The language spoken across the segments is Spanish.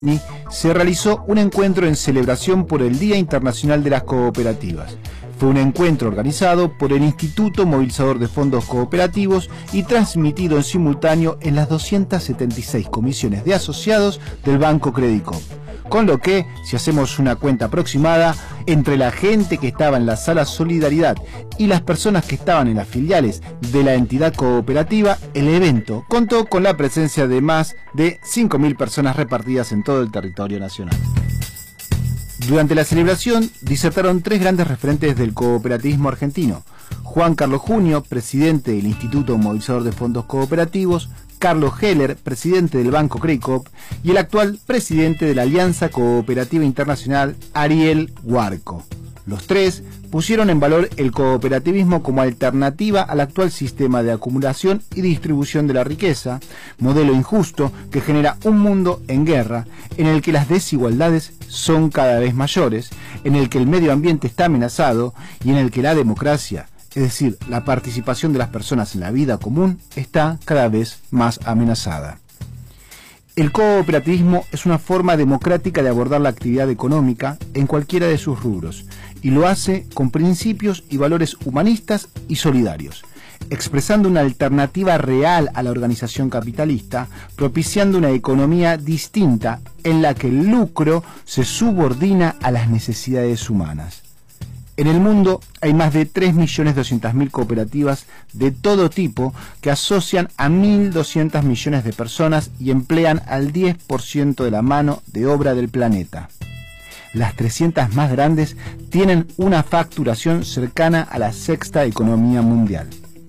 se realizó un encuentro en celebración por el Día Internacional de las Cooperativas. Fue un encuentro organizado por el Instituto Movilizador de Fondos Cooperativos y transmitido en simultáneo en las 276 comisiones de asociados del Banco Credicop. Con lo que, si hacemos una cuenta aproximada, entre la gente que estaba en la sala Solidaridad y las personas que estaban en las filiales de la entidad cooperativa, el evento contó con la presencia de más de 5.000 personas repartidas en todo el territorio nacional. Durante la celebración disertaron tres grandes referentes del cooperativismo argentino: Juan Carlos Junio, presidente del Instituto Movilizador de Fondos Cooperativos; Carlos Heller, presidente del Banco Credicop; y el actual presidente de la Alianza Cooperativa Internacional, Ariel Huarco. Los tres pusieron en valor el cooperativismo como alternativa al actual sistema de acumulación y distribución de la riqueza, modelo injusto que genera un mundo en guerra, en el que las desigualdades son cada vez mayores, en el que el medio ambiente está amenazado y en el que la democracia, es decir, la participación de las personas en la vida común, está cada vez más amenazada. El cooperativismo es una forma democrática de abordar la actividad económica en cualquiera de sus rubros, y lo hace con principios y valores humanistas y solidarios, expresando una alternativa real a la organización capitalista, propiciando una economía distinta en la que el lucro se subordina a las necesidades humanas. En el mundo hay más de 3.200.000 cooperativas de todo tipo que asocian a 1.200 millones de personas y emplean al 10% de la mano de obra del planeta. Las 300 más grandes tienen una facturación cercana a la sexta economía mundial.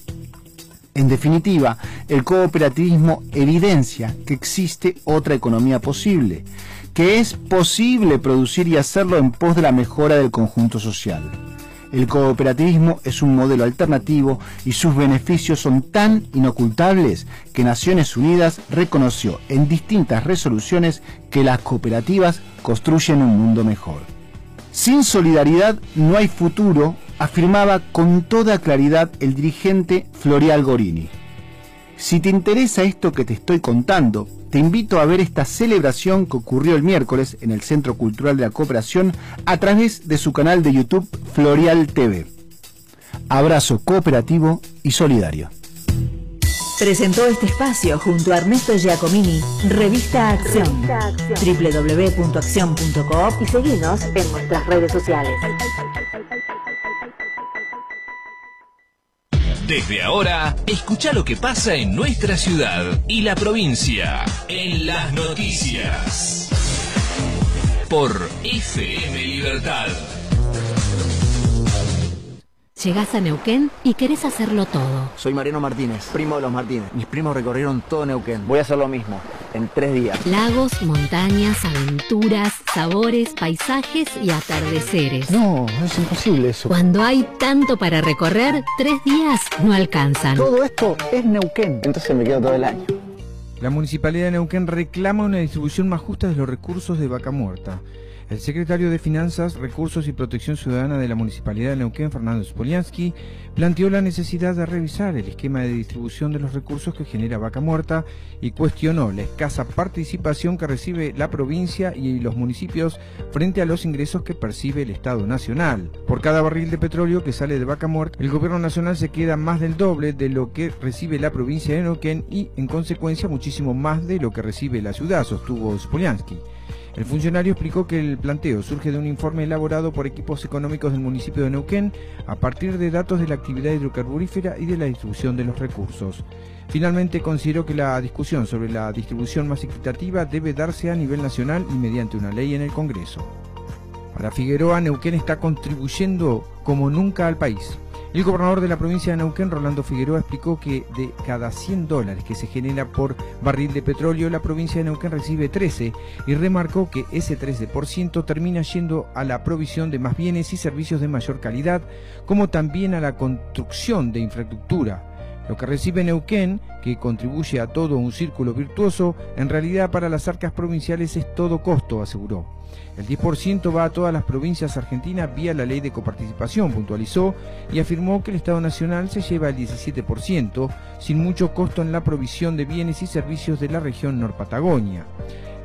En definitiva, el cooperativismo evidencia que existe otra economía posible, que es posible producir y hacerlo en pos de la mejora del conjunto social. El cooperativismo es un modelo alternativo y sus beneficios son tan inocultables que Naciones Unidas reconoció en distintas resoluciones que las cooperativas construyen un mundo mejor. Sin solidaridad no hay futuro, afirmaba con toda claridad el dirigente Florial Gorini. Si te interesa esto que te estoy contando, te invito a ver esta celebración que ocurrió el miércoles en el Centro Cultural de la Cooperación a través de su canal de YouTube Florial TV. Abrazo cooperativo y solidario. Presentó este espacio junto a Ernesto Giacomini, Revista Acción, www.accion.coop y seguinos en nuestras redes sociales. Desde ahora, escucha lo que pasa en nuestra ciudad y la provincia en las noticias. Por FM Libertad. Llegás a Neuquén y querés hacerlo todo. Soy Mariano Martínez, primo de los Martínez. Mis primos recorrieron todo Neuquén. Voy a hacer lo mismo, en 3 días. Lagos, montañas, aventuras, sabores, paisajes y atardeceres. No, es imposible eso. Cuando hay tanto para recorrer, 3 días no alcanzan. Todo esto es Neuquén. Entonces me quedo todo el año. La Municipalidad de Neuquén reclama una distribución más justa de los recursos de Vaca Muerta. El secretario de Finanzas, Recursos y Protección Ciudadana de la Municipalidad de Neuquén, Fernando Spoliansky, planteó la necesidad de revisar el esquema de distribución de los recursos que genera Vaca Muerta y cuestionó la escasa participación que recibe la provincia y los municipios frente a los ingresos que percibe el Estado Nacional. Por cada barril de petróleo que sale de Vaca Muerta, el Gobierno Nacional se queda más del doble de lo que recibe la provincia de Neuquén y, en consecuencia, muchísimo más de lo que recibe la ciudad, sostuvo Spoliansky. El funcionario explicó que el planteo surge de un informe elaborado por equipos económicos del municipio de Neuquén a partir de datos de la actividad hidrocarburífera y de la distribución de los recursos. Finalmente, consideró que la discusión sobre la distribución más equitativa debe darse a nivel nacional y mediante una ley en el Congreso. Para Figueroa, Neuquén está contribuyendo como nunca al país. El gobernador de la provincia de Neuquén, Rolando Figueroa, explicó que de cada $100 que se genera por barril de petróleo, la provincia de Neuquén recibe 13 y remarcó que ese 13% termina yendo a la provisión de más bienes y servicios de mayor calidad, como también a la construcción de infraestructura. Lo que recibe Neuquén, que contribuye a todo un círculo virtuoso, en realidad para las arcas provinciales es todo costo, aseguró. El 10% va a todas las provincias argentinas vía la ley de coparticipación, puntualizó, y afirmó que el Estado Nacional se lleva el 17%, sin mucho costo en la provisión de bienes y servicios de la región Norpatagonia.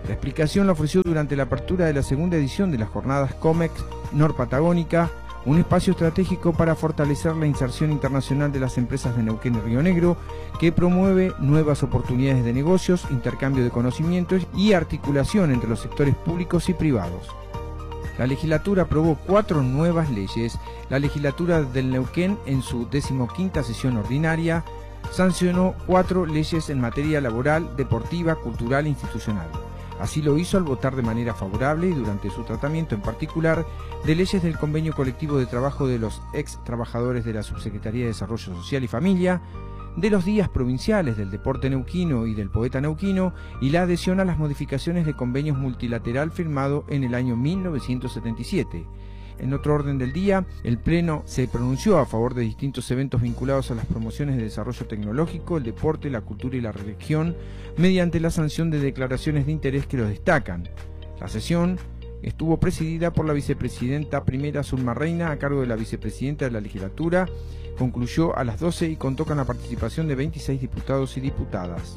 La explicación la ofreció durante la apertura de la segunda edición de las jornadas COMEX Norpatagónica, un espacio estratégico para fortalecer la inserción internacional de las empresas de Neuquén y Río Negro, que promueve nuevas oportunidades de negocios, intercambio de conocimientos y articulación entre los sectores públicos y privados. La legislatura aprobó 4 nuevas leyes. La legislatura del Neuquén, en su 15ª sesión ordinaria, sancionó 4 leyes en materia laboral, deportiva, cultural e institucional. Así lo hizo al votar de manera favorable y durante su tratamiento en particular de leyes del convenio colectivo de trabajo de los ex trabajadores de la Subsecretaría de Desarrollo Social y Familia, de los días provinciales del deporte neuquino y del poeta neuquino, y la adhesión a las modificaciones de convenios multilateral firmado en el año 1977. En otro orden del día, el Pleno se pronunció a favor de distintos eventos vinculados a las promociones de desarrollo tecnológico, el deporte, la cultura y la religión, mediante la sanción de declaraciones de interés que los destacan. La sesión estuvo presidida por la vicepresidenta primera Zulma Reina, a cargo de la vicepresidenta de la legislatura. Concluyó a las 12 y contó con la participación de 26 diputados y diputadas.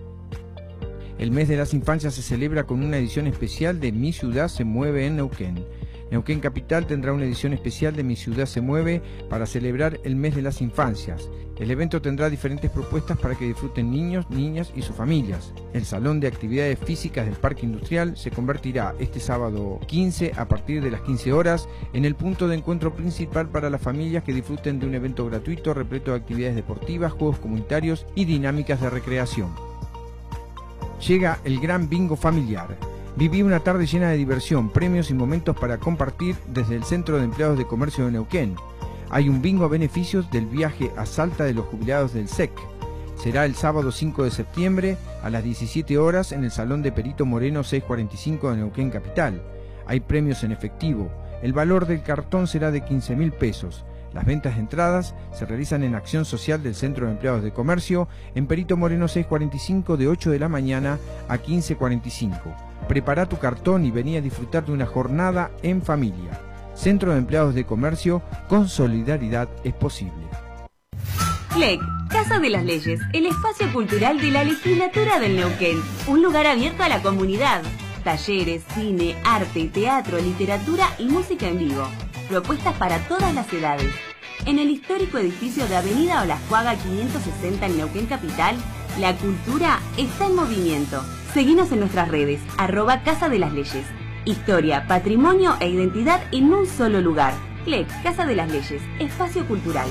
El mes de las infancias se celebra con una edición especial de Mi Ciudad se Mueve en Neuquén. Neuquén Capital tendrá una edición especial de Mi Ciudad se Mueve para celebrar el mes de las infancias. El evento tendrá diferentes propuestas para que disfruten niños, niñas y sus familias. El Salón de Actividades Físicas del Parque Industrial se convertirá este sábado 15 a partir de las 15 horas en el punto de encuentro principal para las familias que disfruten de un evento gratuito repleto de actividades deportivas, juegos comunitarios y dinámicas de recreación. Llega el gran bingo familiar. Viví una tarde llena de diversión, premios y momentos para compartir desde el Centro de Empleados de Comercio de Neuquén. Hay un bingo a beneficios del viaje a Salta de los jubilados del SEC. Será el sábado 5 de septiembre a las 17 horas en el Salón de Perito Moreno 645 de Neuquén Capital. Hay premios en efectivo. El valor del cartón será de 15.000 pesos. Las ventas de entradas se realizan en Acción Social del Centro de Empleados de Comercio en Perito Moreno 645 de 8 de la mañana a 15:45. Prepara tu cartón y vení a disfrutar de una jornada en familia. Centro de Empleados de Comercio, con solidaridad es posible. CLEC, Casa de las Leyes, el espacio cultural de la legislatura del Neuquén. Un lugar abierto a la comunidad. Talleres, cine, arte, teatro, literatura y música en vivo. Propuestas para todas las edades. En el histórico edificio de Avenida Olascuaga 560 en Neuquén Capital, la cultura está en movimiento. Seguinos en nuestras redes, @Casa de las Leyes. Historia, patrimonio e identidad en un solo lugar. CLEC, Casa de las Leyes, espacio cultural.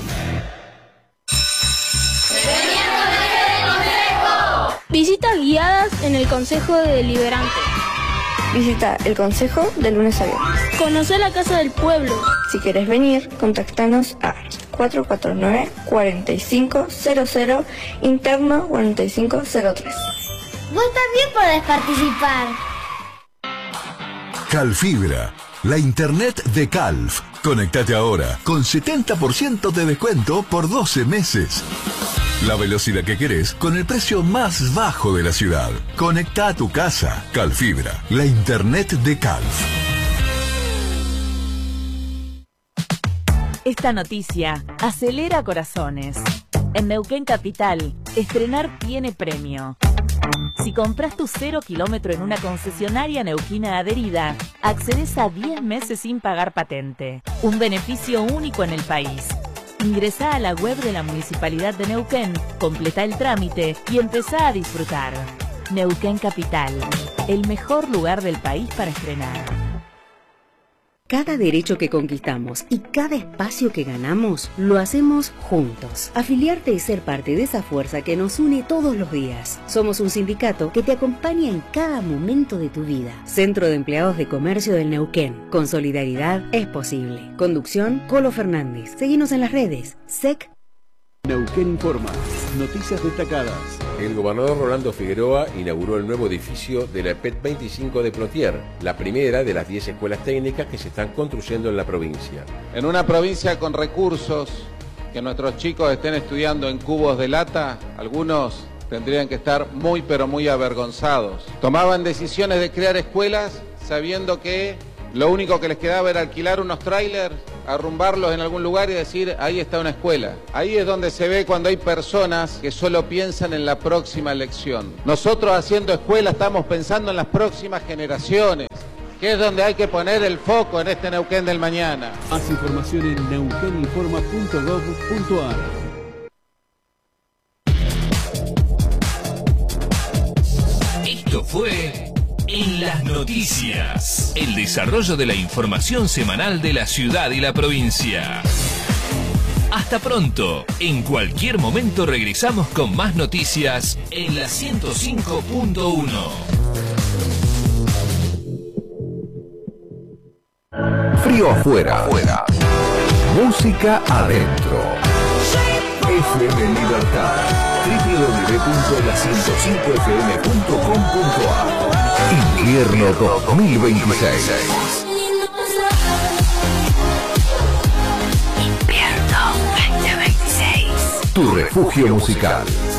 Visitas guiadas en el Consejo Deliberante. Visita el Consejo de lunes a viernes. Conocer la Casa del Pueblo. Si querés venir, contactanos a 449-4500, interno 4503. Vos también podés participar. Calfibra, la internet de Calf. Conectate ahora con 70% de descuento por 12 meses. La velocidad que querés con el precio más bajo de la ciudad. Conecta a tu casa. Calfibra, la internet de Calf. Esta noticia acelera corazones. En Neuquén Capital, estrenar tiene premio. Si compras tu 0 kilómetro en una concesionaria neuquina adherida, accedes a 10 meses sin pagar patente. Un beneficio único en el país. Ingresá a la web de la Municipalidad de Neuquén, completa el trámite y empezá a disfrutar. Neuquén Capital, el mejor lugar del país para estrenar. Cada derecho que conquistamos y cada espacio que ganamos, lo hacemos juntos. Afiliarte y ser parte de esa fuerza que nos une todos los días. Somos un sindicato que te acompaña en cada momento de tu vida. Centro de Empleados de Comercio del Neuquén. Con solidaridad es posible. Conducción, Colo Fernández. Seguinos en las redes. SEC. Neuquén Informa. Noticias destacadas. El gobernador Rolando Figueroa inauguró el nuevo edificio de la EPET 25 de Plotier, la primera de las 10 escuelas técnicas que se están construyendo en la provincia. En una provincia con recursos, que nuestros chicos estén estudiando en cubos de lata, algunos tendrían que estar muy pero muy avergonzados. Tomaban decisiones de crear escuelas sabiendo que lo único que les quedaba era alquilar unos trailers, arrumbarlos en algún lugar y decir, ahí está una escuela. Ahí es donde se ve cuando hay personas que solo piensan en la próxima elección. Nosotros haciendo escuela estamos pensando en las próximas generaciones, que es donde hay que poner el foco en este Neuquén del mañana. Más información en neuqueninforma.gov.ar. Esto fue En las Noticias, el desarrollo de la información semanal de la ciudad y la provincia. Hasta pronto. En cualquier momento regresamos con más noticias en la 105.1. Frío afuera. Música adentro. FM Libertad. www.la105fm.com.ar. Invierno 2026. Invierno 2026. Tu refugio musical.